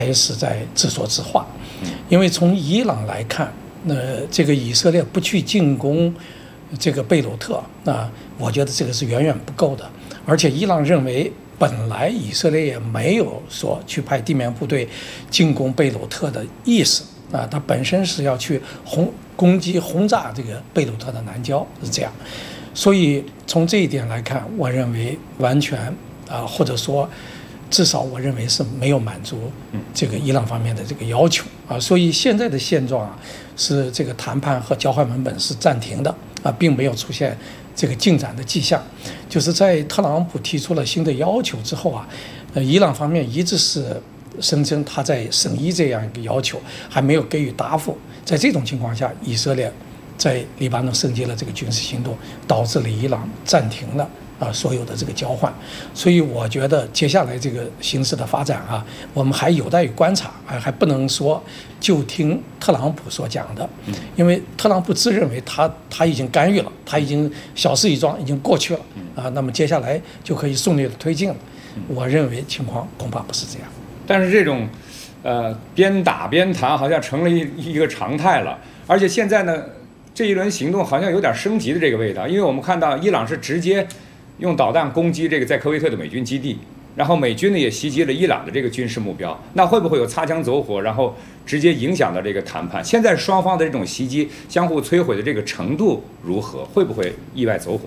是在自说自话。因为从伊朗来看，这个以色列不去进攻这个贝鲁特，我觉得这个是远远不够的。而且伊朗认为，本来以色列也没有说去派地面部队进攻贝鲁特的意思它本身是要去攻击轰炸这个贝鲁特的南郊，是这样。所以从这一点来看，我认为完全或者说至少我认为是没有满足这个伊朗方面的这个要求所以现在的现状是这个谈判和交换文本是暂停的并没有出现这个进展的迹象。就是在特朗普提出了新的要求之后伊朗方面一直是声称他在审议这样一个要求，还没有给予答复。在这种情况下，以色列在黎巴嫩升级了这个军事行动，导致了伊朗暂停了所有的这个交换。所以我觉得接下来这个形势的发展我们还有待于观察还不能说就听特朗普所讲的，因为特朗普自认为他已经干预了，他已经小事一桩，已经过去了那么接下来就可以顺利的推进了。我认为情况恐怕不是这样。 但是这种边打边谈好像成了一个常态了，而且现在呢，这一轮行动好像有点升级的这个味道，因为我们看到伊朗是直接用导弹攻击这个在科威特的美军基地，然后美军呢也袭击了伊朗的这个军事目标，那会不会有擦枪走火，然后直接影响到这个谈判？现在双方的这种袭击相互摧毁的这个程度如何？会不会意外走火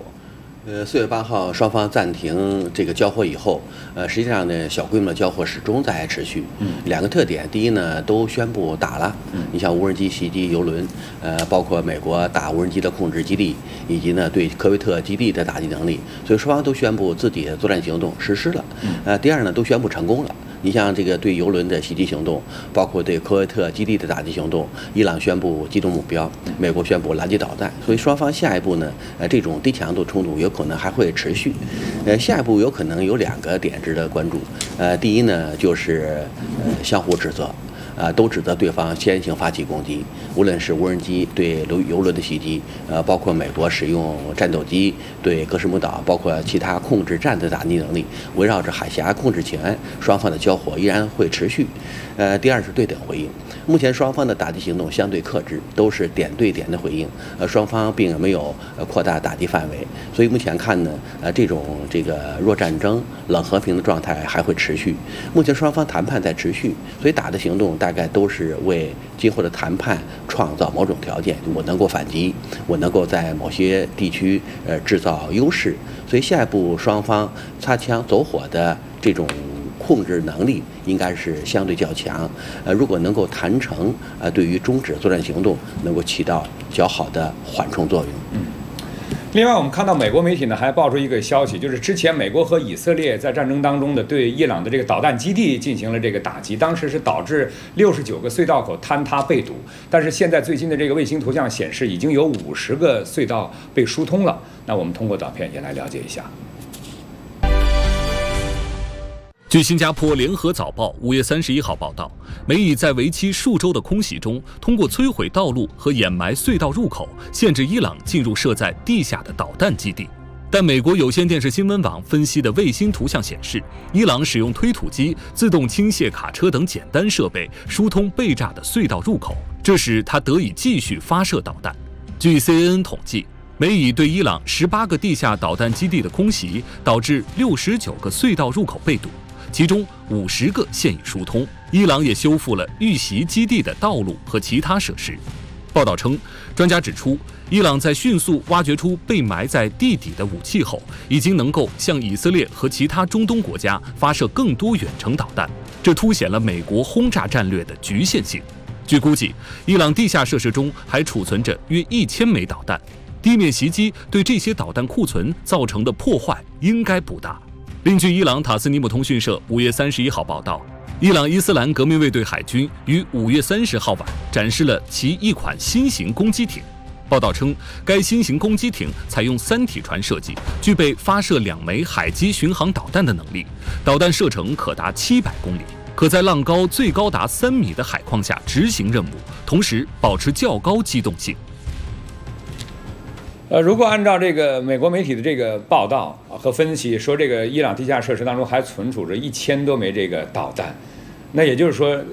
？4月8号双方暂停这个交火以后，实际上呢，小规模的交火始终在持续。两个特点，第一呢，都宣布打了。你像无人机袭击油轮，包括美国打无人机的控制基地，以及呢对科威特基地的打击能力，所以双方都宣布自己的作战行动实施了。第二呢，都宣布成功了。你像这个对油轮的袭击行动，包括对科威特基地的打击行动，伊朗宣布击中目标，美国宣布拦截导弹，所以双方下一步呢，这种低强度冲突有可能还会持续。下一步有可能有2个点值得关注。第一呢，就是相互指责。都指责对方先行发起攻击，无论是无人机对油轮的袭击，包括美国使用战斗机对戈什姆岛，包括其他控制站的打击能力，围绕着海峡控制权，双方的交火依然会持续。第二是对等回应，目前双方的打击行动相对克制，都是点对点的回应，双方并没有扩大打击范围，所以目前看呢，这个弱战争、冷和平的状态还会持续。目前双方谈判在持续，所以打的行动大概都是为今后的谈判创造某种条件，我能够反击，我能够在某些地区制造优势，所以下一步双方擦枪走火的这种控制能力应该是相对较强。如果能够谈成，对于终止作战行动能够起到较好的缓冲作用。 另外，我们看到美国媒体呢还爆出一个消息，就是之前美国和以色列在战争当中呢对伊朗的这个导弹基地进行了这个打击，当时是导致69个隧道口坍塌被堵，但是现在最新的这个卫星图像显示，已经有50个隧道被疏通了。那我们通过短片也来了解一下。 据新加坡联合早报5月31号报道，美以在为期数周的空袭中，通过摧毁道路和掩埋隧道入口，限制伊朗进入设在地下的导弹基地。但美国有线电视新闻网分析的卫星图像显示，伊朗使用推土机、自动倾卸卡车等简单设备疏通被炸的隧道入口，这使它得以继续发射导弹。据 CNN 统计，美以对伊朗18个地下导弹基地的空袭，导致69个隧道入口被堵，其中50个现已疏通。伊朗也修复了遇袭基地的道路和其他设施。报道称，专家指出，伊朗在迅速挖掘出被埋在地底的武器后，已经能够向以色列和其他中东国家发射更多远程导弹，这凸显了美国轰炸战略的局限性。据估计，伊朗地下设施中还储存着约1000枚导弹，地面袭击对这些导弹库存造成的破坏应该不大。另据伊朗塔斯尼姆通讯社5月31号报道，伊朗伊斯兰革命卫队海军于5月30号晚展示了其一款新型攻击艇。报道称，该新型攻击艇采用3体船设计，具备发射2枚海基巡航导弹的能力，导弹射程可达700公里，可在浪高最高达3米的海况下执行任务，同时保持较高机动性。 如果按照这个美国媒体的这个报道和分析，说这个伊朗地下设施当中还存储着1000多枚这个导弹， 那也就是说，